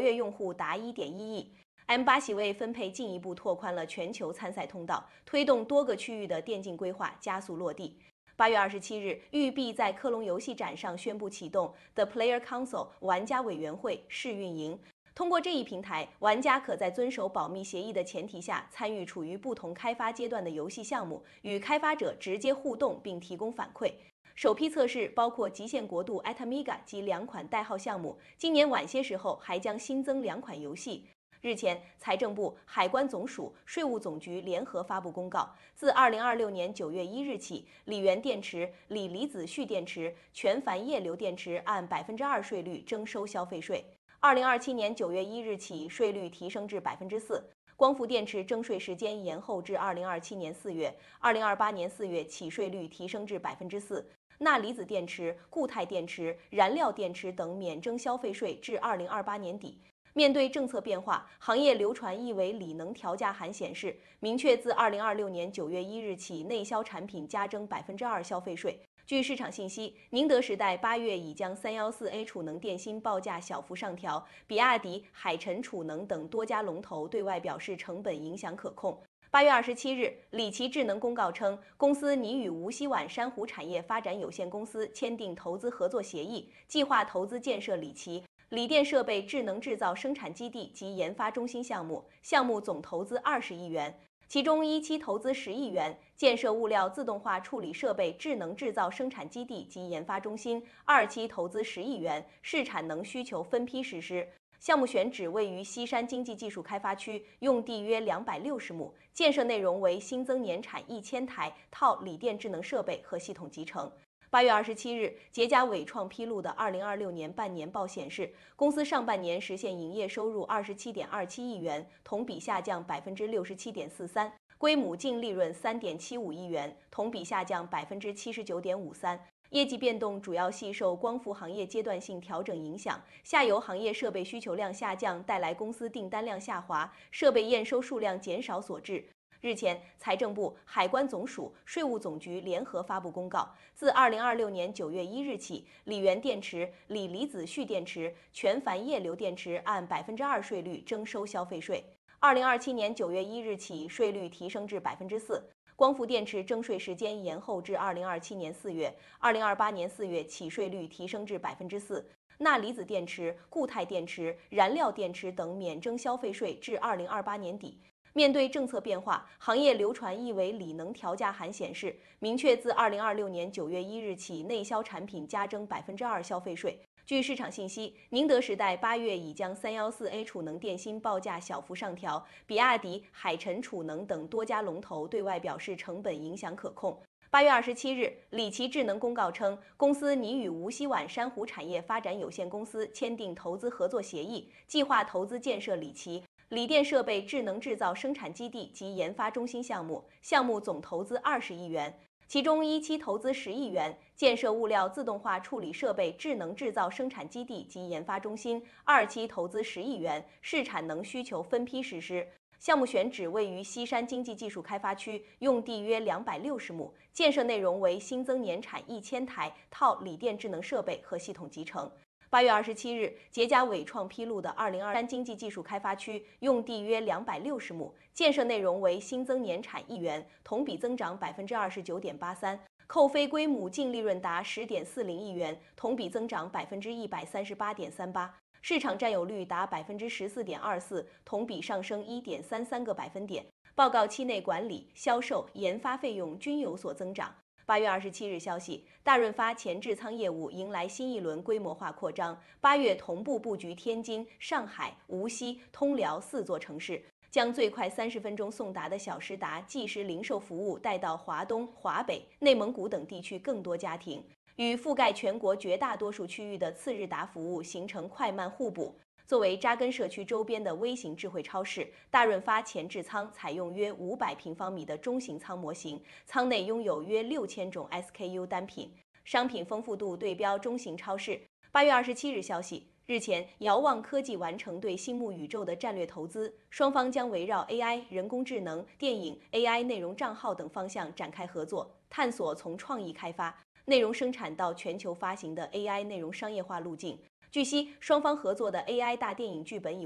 跃用户达1.1亿。M8席位分配进一步拓宽了全球参赛通道，推动多个区域的电竞规划加速落地。8月27日，育碧在科隆游戏展上宣布启动 The Player Council 玩家委员会试运营。通过这一平台，玩家可在遵守保密协议的前提下，参与处于不同开发阶段的游戏项目，与开发者直接互动并提供反馈。首批测试包括极限国度 Atamiga 及2款代号项目，今年晚些时候还将新增2款游戏。日前，财政部、海关总署、税务总局联合发布公告，自2026年9月1日起，锂源电池、锂离子蓄电池、全钒液流电池按2%税率征收消费税。2027年9月1日起，税率提升至4%。光伏电池征税时间延后至2027年4月，2028年4月起税率提升至4%。钠离子电池、固态电池、燃料电池等免征消费税至2028年底。面对政策变化，行业流传一为锂能调价函显示，明确自2026年9月1日起，内销产品加征2%消费税。据市场信息，宁德时代8月已将314A 储能电芯报价小幅上调，比亚迪、海辰储能等多家龙头对外表示成本影响可控。8月27日，理奇智能公告称，公司拟与无锡皖珊瑚产业发展有限公司签订投资合作协议，计划投资建设理奇锂电设备智能制造生产基地及研发中心项目，项目总投资20亿元，其中一期投资10亿元，建设物料自动化处理设备智能制造生产基地及研发中心；二期投资10亿元，市产能需求分批实施。项目选址位于西山经济技术开发区，用地约260亩，建设内容为新增年产1000台套锂电智能设备和系统集成。8月27日，捷佳伟创披露的2026年半年报显示，公司上半年实现营业收入27.27亿元，同比下降67.43%，归母净利润3.75亿元，同比下降79.53%。业绩变动主要系受光伏行业阶段性调整影响，下游行业设备需求量下降带来公司订单量下滑，设备验收数量减少所致。日前，财政部、海关总署、税务总局联合发布公告，自2026年9月1日起，锂源电池、锂离子蓄电池、全钒液流电池按2%税率征收消费税。2027年9月1日起，税率提升至4%。光伏电池征税时间延后至2027年4月，2028年4月起税率提升至4%。钠离子电池、固态电池、燃料电池等免征消费税至2028年底。面对政策变化，行业流传一为锂能调价函显示，明确自2026年9月1日起，内销产品加征2%消费税。据市场信息，宁德时代8月已将314A 储能电芯报价小幅上调，比亚迪、海辰储能等多家龙头对外表示成本影响可控。8月27日，理奇智能公告称，公司拟与无锡皖珊瑚产业发展有限公司签订投资合作协议，计划投资建设理奇锂电设备智能制造生产基地及研发中心项目，项目总投资20亿元，其中一期投资10亿元，建设物料自动化处理设备智能制造生产基地及研发中心；二期投资10亿元，市产能需求分批实施。项目选址位于西山经济技术开发区，用地约260亩，建设内容为新增年产1000台套锂电智能设备和系统集成。8月27日，捷佳伟创披露的2023经济技术开发区，用地约260亩，建设内容为新增年产1亿元，同比增长29.83%，扣非归母净利润达10.40亿元，同比增长138.38%。市场占有率达14.24%，同比上升1.33个百分点。报告期内管理、销售、研发费用均有所增长。8月27日消息，大润发前置仓业务迎来新一轮规模化扩张，8月同步布局天津、上海、无锡、通辽4座城市，将最快30分钟送达的小时达即时零售服务带到华东、华北、内蒙古等地区更多家庭。与覆盖全国绝大多数区域的次日达服务形成快慢互补。作为扎根社区周边的微型智慧超市，大润发前置仓采用约500平方米的中型仓模型，仓内拥有约6000种 SKU 单品，商品丰富度对标中型超市。8月27日消息，日前，遥望科技完成对星目宇宙的战略投资，双方将围绕 AI、人工智能、电影、AI 内容账号等方向展开合作，探索从创意开发、内容生产到全球发行的 AI 内容商业化路径。 据悉，双方合作的 AI 大电影剧本已